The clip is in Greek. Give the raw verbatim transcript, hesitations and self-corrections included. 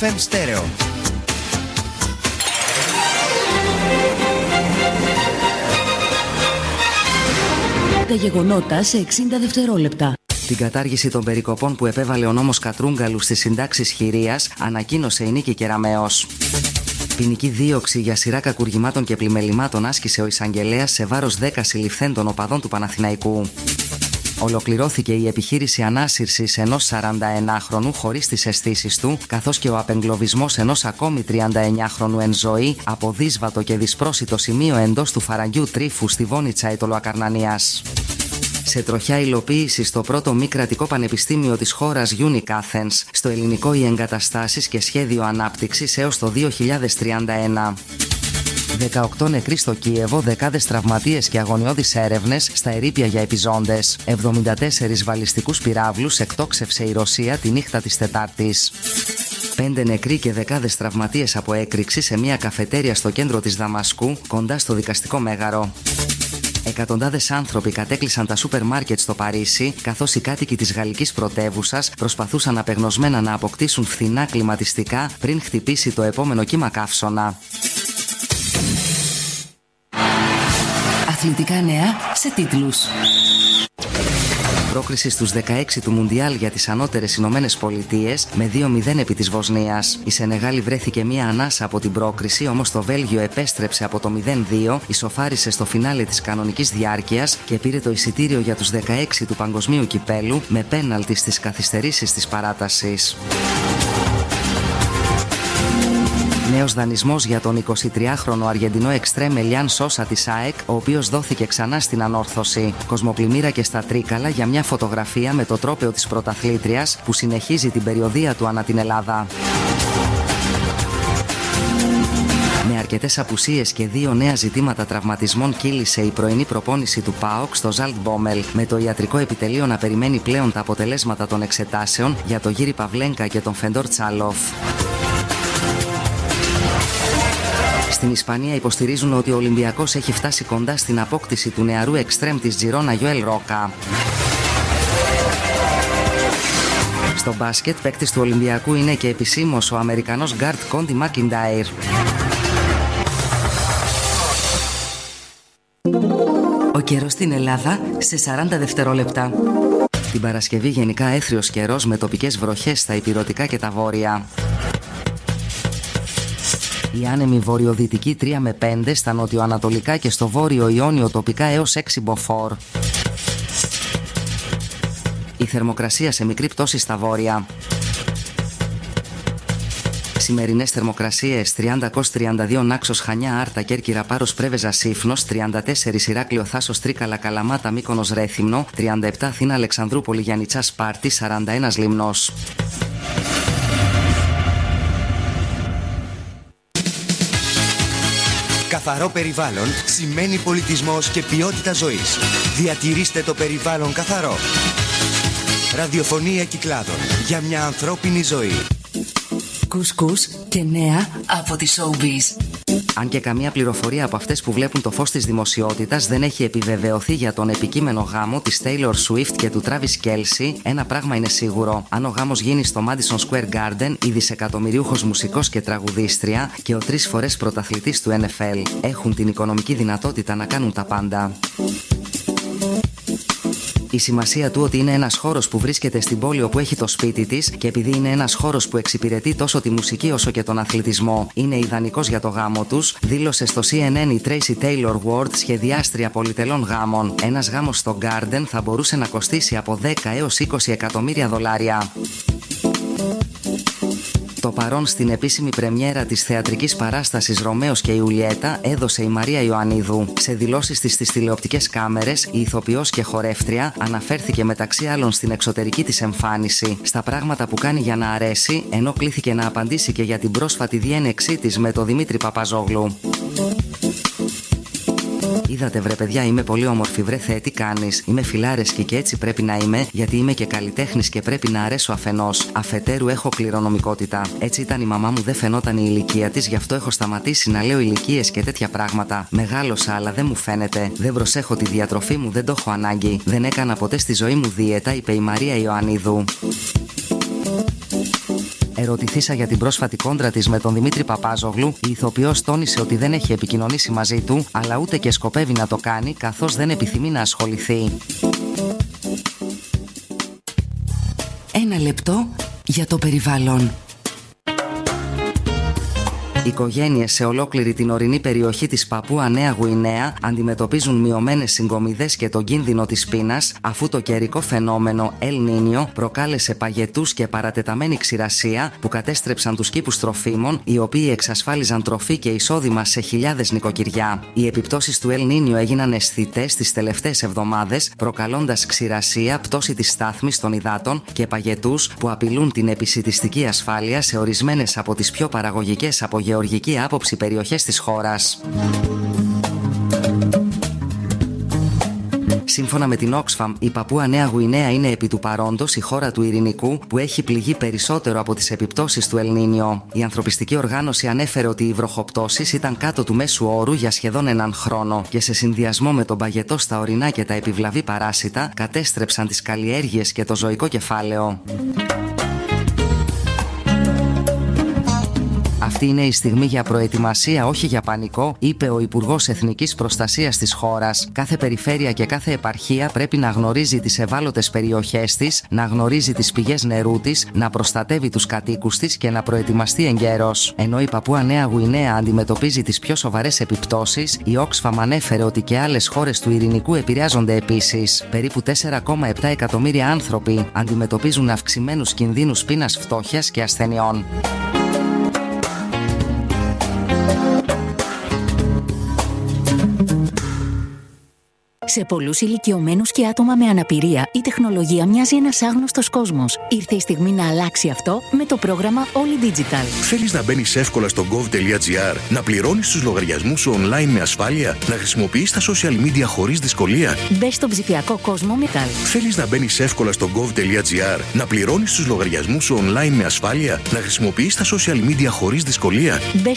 εφ εμ Στέρεο. Τα γεγονότα σε εξήντα δευτερόλεπτα. Την κατάργηση των περικοπών που επέβαλε ο νόμος Κατρούγκαλου στις συντάξεις χειρίας ανακοίνωσε η Νίκη Κεραμέως. Ποινική δίωξη για σειρά κακουργημάτων και πλημελημάτων άσκησε ο εισαγγελέας σε βάρος δέκα συλληφθέντων οπαδών του Παναθηναϊκού. Ολοκληρώθηκε η επιχείρηση ανάσυρσης ενός σαρανταενάχρονου χωρίς τις αισθήσεις του, καθώς και ο απεγκλωβισμός ενός ακόμη τριανταεννιάχρονου εν ζωή από δύσβατο και δυσπρόσιτο σημείο εντός του φαραγγιού Τρίφου στη Βόνιτσα Αιτωλοακαρνανίας. Σε τροχιά υλοποίηση στο πρώτο μη κρατικό πανεπιστήμιο της χώρας Unic Athens, στο ελληνικό οι εγκαταστάσεις και σχέδιο ανάπτυξης έως το δύο χιλιάδες τριάντα ένα. δεκαοκτώ νεκροί στο Κίεβο, δεκάδες τραυματίες και αγωνιώδεις έρευνες στα ερείπια για επιζώντες. εβδομήντα τέσσερις βαλιστικούς πυράβλους εκτόξευσε η Ρωσία τη νύχτα της Τετάρτης. Πέντε νεκροί και δεκάδες τραυματίες από έκρηξη σε μια καφετέρια στο κέντρο της Δαμασκού, κοντά στο δικαστικό μέγαρο. Εκατοντάδες άνθρωποι κατέκλυσαν τα σούπερ μάρκετ στο Παρίσι, καθώς οι κάτοικοι της γαλλικής πρωτεύουσας προσπαθούσαν απεγνωσμένα να αποκτήσουν φθηνά κλιματιστικά πριν χτυπήσει το επόμενο κύμα καύσωνα. Αθλητικά νέα σε τίτλους. Πρόκριση στους δεκαέξι του Μουντιάλ για τις ανώτερες Ηνωμένες Πολιτείες με δύο μηδέν επί της Βοσνίας. Η Σενεγάλη βρέθηκε μία ανάσα από την πρόκριση, όμως το Βέλγιο επέστρεψε από το μηδέν δύο, ισοφάρισε στο φινάλε της κανονικής διάρκειας και πήρε το εισιτήριο για τους δεκαέξι του Παγκοσμίου Κυπέλου με πέναλτι στις καθυστερήσεις της παράτασης. Νέος δανεισμός για τον εικοσιτριάχρονο Αργεντινό εξτρέμ Ελιάν Σόσα της ΑΕΚ, ο οποίος δόθηκε ξανά στην ανόρθωση. Κοσμοπλημμύρα και στα Τρίκαλα για μια φωτογραφία με το τρόπαιο της πρωταθλήτριας που συνεχίζει την περιοδεία του ανά την Ελλάδα. Με αρκετές απουσίες και δύο νέα ζητήματα τραυματισμών κύλησε η πρωινή προπόνηση του ΠΑΟΚ στο Ζαλτμπόμελ, με το ιατρικό επιτελείο να περιμένει πλέον τα αποτελέσματα των εξετάσεων για το Γύρι Παυλένκα και τον Φεντόρ Τσάλοφ. Στην Ισπανία υποστηρίζουν ότι ο Ολυμπιακός έχει φτάσει κοντά στην απόκτηση του νεαρού εξτρέμ της Τζιρόνα Γιοέλ Ρόκα. Στο μπάσκετ, παίκτης του Ολυμπιακού είναι και επισήμως ο Αμερικανός γκάρτ Κόντι Μακιντάιρ. Ο καιρός στην Ελλάδα σε σαράντα δευτερόλεπτα. Την Παρασκευή γενικά έθριος καιρός με τοπικές βροχές στα ηπειρωτικά και τα βόρεια. Η άνεμη βορειοδυτική τρία με πέντε, στα νοτιοανατολικά και στο βόρειο Ιόνιο τοπικά έως έξι μποφόρ. Η θερμοκρασία σε μικρή πτώση στα βόρεια. Σημερινές θερμοκρασίες: τριάντα Κος, τριάντα δύο Νάξος, Χανιά, Άρτα, Κέρκυρα, Πάρος, Πρέβεζα, Σύφνος, τριάντα τέσσερα Ηράκλειο, Θάσος, Τρίκαλα, Καλαμάτα, Μύκονος, Ρέθυμνο, τριάντα επτά Αθήνα, Αλεξανδρούπολη, Γιαννιτσά, Σπάρτη, σαράντα ένα Λιμνός. Καθαρό περιβάλλον σημαίνει πολιτισμός και ποιότητα ζωής. Διατηρήστε το περιβάλλον καθαρό. Ραδιοφωνία Κυκλάδων για μια ανθρώπινη ζωή. Κουσκούς και νέα από τη Showbiz. Αν και καμία πληροφορία από αυτές που βλέπουν το φως της δημοσιότητας δεν έχει επιβεβαιωθεί για τον επικείμενο γάμο της Taylor Swift και του Travis Kelce, ένα πράγμα είναι σίγουρο. Αν ο γάμος γίνει στο Madison Square Garden, η δισεκατομμυριούχος μουσικός και τραγουδίστρια και ο τρεις φορές πρωταθλητής του N F L έχουν την οικονομική δυνατότητα να κάνουν τα πάντα. Η σημασία του ότι είναι ένας χώρος που βρίσκεται στην πόλη όπου έχει το σπίτι της και επειδή είναι ένας χώρος που εξυπηρετεί τόσο τη μουσική όσο και τον αθλητισμό, είναι ιδανικός για το γάμο τους, δήλωσε στο C N N η Tracy Taylor Ward, σχεδιάστρια πολυτελών γάμων. Ένας γάμος στο Garden θα μπορούσε να κοστίσει από δέκα έως είκοσι εκατομμύρια δολάρια. Το παρόν στην επίσημη πρεμιέρα της θεατρικής παράστασης Ρωμαίος και Ιουλιέτα έδωσε η Μαρία Ιωαννίδου. Σε δηλώσεις της στις τηλεοπτικές κάμερες, η ηθοποιός και χορεύτρια αναφέρθηκε μεταξύ άλλων στην εξωτερική της εμφάνιση, στα πράγματα που κάνει για να αρέσει, ενώ κλήθηκε να απαντήσει και για την πρόσφατη διένεξή της με τον Δημήτρη Παπαζόγλου. Είδατε βρε παιδιά, είμαι πολύ όμορφη, βρε Θεέ, τι κάνεις? Είμαι φιλάρεσκη και έτσι πρέπει να είμαι, γιατί είμαι και καλλιτέχνης και πρέπει να αρέσω αφενός. Αφετέρου έχω κληρονομικότητα. Έτσι ήταν η μαμά μου, δεν φαινόταν η ηλικία της, γι' αυτό έχω σταματήσει να λέω ηλικίες και τέτοια πράγματα. Μεγάλωσα, αλλά δεν μου φαίνεται. Δεν προσέχω τη διατροφή μου, δεν το έχω ανάγκη. Δεν έκανα ποτέ στη ζωή μου δίαιτα, είπε η Μαρία Ιωαννίδου. Ερωτηθήσα για την πρόσφατη κόντρα της με τον Δημήτρη Παπάζογλου, η ηθοποιός τόνισε ότι δεν έχει επικοινωνήσει μαζί του, αλλά ούτε και σκοπεύει να το κάνει, καθώς δεν επιθυμεί να ασχοληθεί. Ένα λεπτό για το περιβάλλον. Οικογένειες σε ολόκληρη την ορεινή περιοχή της Παπούα Νέα Γουινέα αντιμετωπίζουν μειωμένες συγκομιδές και τον κίνδυνο της πείνας, αφού το καιρικό φαινόμενο El Niño προκάλεσε παγετούς και παρατεταμένη ξηρασία που κατέστρεψαν τους κήπους τροφίμων, οι οποίοι εξασφάλιζαν τροφή και εισόδημα σε χιλιάδες νοικοκυριά. Οι επιπτώσεις του El Niño έγιναν αισθητές τις τελευταίες εβδομάδες, προκαλώντας ξηρασία, πτώση της στάθμης των υδάτων και παγετούς που απειλούν την επισιτιστική ασφάλεια σε ορισμένες από τις πιο παραγωγικές από γεωργική άποψη περιοχές της χώρας. Σύμφωνα με την Oxfam, η Παπούα Νέα Γουινέα είναι επί του παρόντος η χώρα του Ειρηνικού που έχει πληγεί περισσότερο από τις επιπτώσεις του El Niño. Η ανθρωπιστική οργάνωση ανέφερε ότι οι βροχοπτώσεις ήταν κάτω του μέσου όρου για σχεδόν έναν χρόνο και σε συνδυασμό με τον παγετό στα ορεινά και τα επιβλαβή παράσιτα κατέστρεψαν τις καλλιέργειες και το ζωικό κεφάλαιο. Αυτή είναι η στιγμή για προετοιμασία, όχι για πανικό, είπε ο Υπουργός Εθνικής Προστασίας της χώρας. Κάθε περιφέρεια και κάθε επαρχία πρέπει να γνωρίζει τις ευάλωτες περιοχές της, να γνωρίζει τις πηγές νερού της, να προστατεύει τους κατοίκους της και να προετοιμαστεί εγκαίρως. Ενώ η Παπούα Νέα Γουινέα αντιμετωπίζει τις πιο σοβαρές επιπτώσεις, η Oxfam ανέφερε ότι και άλλες χώρες του Ειρηνικού επηρεάζονται επίσης. Περίπου τέσσερα κόμμα επτά εκατομμύρια άνθρωποι αντιμετωπίζουν αυξημένους κινδύνους πείνας, φτώχειας και ασθενειών. Σε πολλούς ηλικιωμένους και άτομα με αναπηρία, η τεχνολογία μοιάζει ένας άγνωστος κόσμος. Ήρθε η στιγμή να αλλάξει αυτό με το πρόγραμμα Όλοι Digital. Θέλεις να μπαίνεις εύκολα στο gov.gr, να πληρώνεις τους λογαριασμούς σου online με ασφάλεια, να χρησιμοποιείς τα social media χωρίς δυσκολία? Μπες στον ψηφιακό κόσμο Metal. Θέλεις να μπαίνεις εύκολα στο gov.gr, να πληρώνεις τους λογαριασμούς σου online με ασφάλεια, να χρησιμοποιείς τα social media χωρίς δυσκολία? Μπες